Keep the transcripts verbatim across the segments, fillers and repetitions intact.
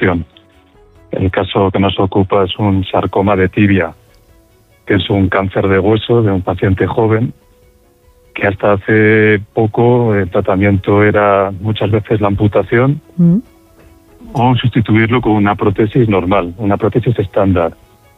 amputación. El caso que nos ocupa es un sarcoma de tibia, que es un cáncer de hueso de un paciente joven, que hasta hace poco el tratamiento era muchas veces la amputación mm. o sustituirlo con una prótesis normal, una prótesis estándar.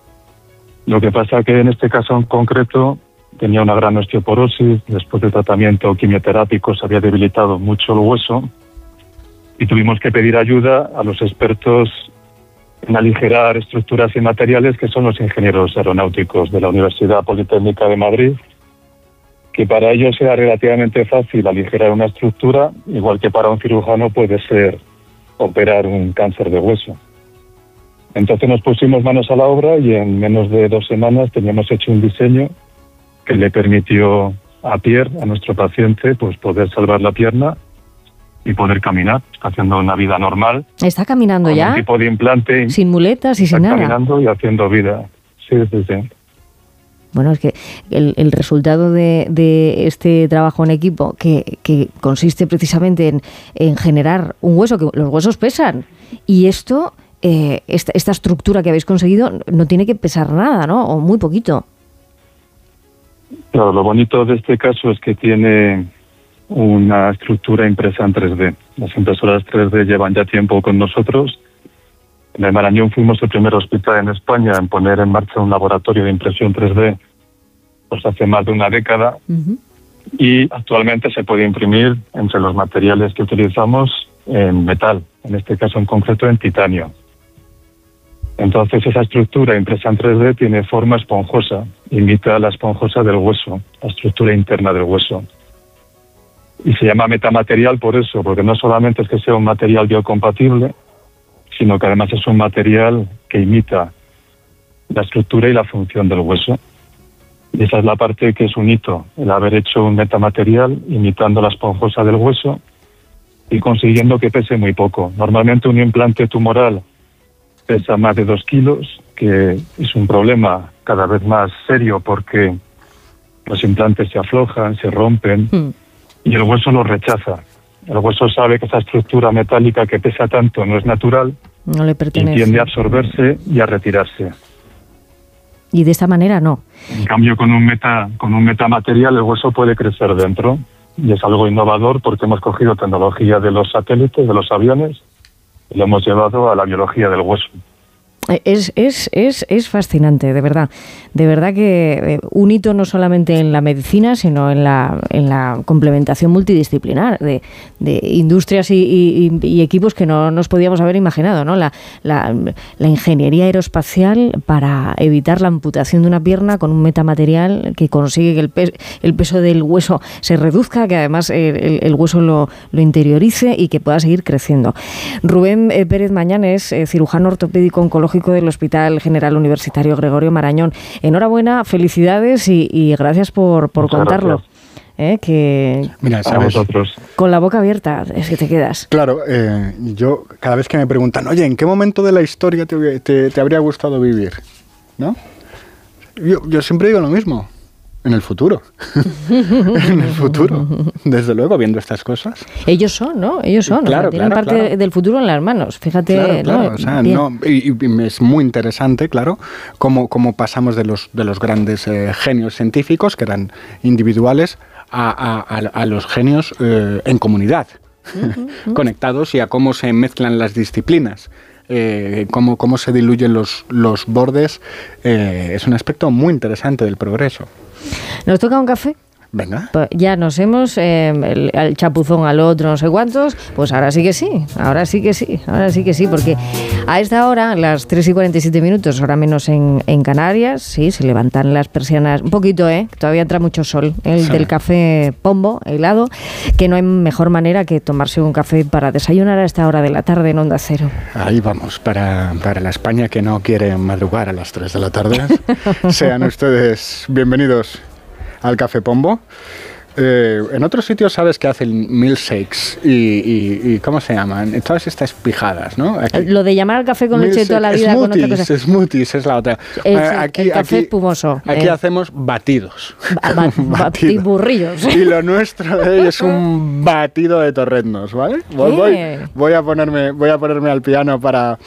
Lo que pasa que en este caso en concreto tenía una gran osteoporosis, después del tratamiento quimioterápico se había debilitado mucho el hueso y tuvimos que pedir ayuda a los expertos en aligerar estructuras y materiales, que son los ingenieros aeronáuticos de la Universidad Politécnica de Madrid, que para ellos era relativamente fácil aligerar una estructura, igual que para un cirujano puede ser operar un cáncer de hueso. Entonces nos pusimos manos a la obra y en menos de dos semanas teníamos hecho un diseño que le permitió a Pierre, a nuestro paciente, pues poder salvar la pierna y poder caminar, haciendo una vida normal. ¿Está caminando con ya? Un tipo de implante. Sin muletas y sin nada. Está caminando y haciendo vida. Sí, sí, sí. Bueno, es que el, el resultado de, de este trabajo en equipo, que, que consiste precisamente en, en generar un hueso, que los huesos pesan, y esto, eh, esta, esta estructura que habéis conseguido no tiene que pesar nada, ¿no? O muy poquito. Claro, lo bonito de este caso es que tiene una estructura impresa en tres D. Las impresoras tres D llevan ya tiempo con nosotros. En el Marañón fuimos el primer hospital en España en poner en marcha un laboratorio de impresión tres D pues hace más de una década. Uh-huh. Y actualmente se puede imprimir entre los materiales que utilizamos en metal, en este caso en concreto en titanio. Entonces esa estructura impresa en tres D tiene forma esponjosa, imita la esponjosa del hueso, la estructura interna del hueso. Y se llama metamaterial por eso, porque no solamente es que sea un material biocompatible, sino que además es un material que imita la estructura y la función del hueso. Y esa es la parte que es un hito, el haber hecho un metamaterial imitando la esponjosa del hueso y consiguiendo que pese muy poco. Normalmente un implante tumoral pesa más de dos kilos, que es un problema cada vez más serio porque los implantes se aflojan, se rompen mm. y el hueso lo rechaza. El hueso sabe que esa estructura metálica que pesa tanto no es natural, no le pertenece, y tiende a absorberse y a retirarse. Y de esta manera no. En cambio, con un meta, con un metamaterial el hueso puede crecer dentro y es algo innovador porque hemos cogido tecnología de los satélites, de los aviones, y lo hemos llevado a la biología del hueso. Es, es, es, es fascinante, de verdad. De verdad que un hito no solamente en la medicina, sino en la, en la complementación multidisciplinar de, de industrias y, y, y equipos que no nos podíamos haber imaginado, ¿no? La, la, la ingeniería aeroespacial para evitar la amputación de una pierna con un metamaterial que consigue que el, pe- el peso del hueso se reduzca, que además el, el hueso lo, lo interiorice y que pueda seguir creciendo. Rubén eh, Pérez Mañán es eh, cirujano ortopédico oncológico del Hospital General Universitario Gregorio Marañón. Enhorabuena, felicidades y, y gracias por, por contarlo. ¿Eh? Que Mira, ¿sabes? A vosotros. Con la boca abierta es que te quedas. Claro, eh, yo cada vez que me preguntan, oye, ¿en qué momento de la historia te, te, te habría gustado vivir? ¿No? Yo, yo siempre digo lo mismo. En el futuro. En el futuro. Desde luego, viendo estas cosas. Ellos son, ¿no? Ellos son. Claro, o sea, tienen claro, parte claro. del futuro en las manos. Fíjate. Claro, claro. ¿no? O sea, no, y, y es muy interesante, claro, cómo, cómo pasamos de los, de los grandes eh, genios científicos, que eran individuales, a, a, a, a los genios eh, en comunidad, uh-huh, uh-huh. conectados, y a cómo se mezclan las disciplinas. Eh, cómo, cómo se diluyen los, los bordes, eh, es un aspecto muy interesante del progreso. ¿Nos toca un café? Venga. Pues ya nos hemos, eh, el, el chapuzón al otro, no sé cuántos, pues ahora sí que sí, ahora sí que sí, ahora sí que sí, porque a esta hora, las tres y cuarenta y siete minutos, ahora menos en, en Canarias, sí, se levantan las persianas, un poquito, ¿eh? Todavía entra mucho sol, el sí. del café Pombo, helado, que no hay mejor manera que tomarse un café para desayunar a esta hora de la tarde en Onda Cero. Ahí vamos, para, para la España que no quiere madrugar a las tres de la tarde, sean ustedes bienvenidos al Café Pombo. Eh, en otros sitios sabes que hacen milkshakes y, y, y ¿cómo se llaman? Todas estas pijadas, ¿no? Aquí. Lo de llamar al café con leche toda la vida smoothies, con otra cosa. Smoothies es la otra. El, aquí, el café aquí, espumoso. Aquí eh. hacemos batidos. Ba- ba- batiburrillos. Y lo nuestro de hoy es un batido de torreznos, ¿vale? Voy, voy, voy a ponerme, voy a ponerme al piano para